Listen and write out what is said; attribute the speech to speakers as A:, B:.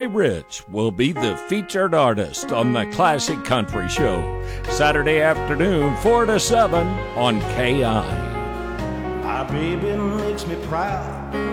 A: Rich will be the featured artist on the Classic Country Show, Saturday afternoon, 4 to 7 on KI.
B: My baby makes me proud.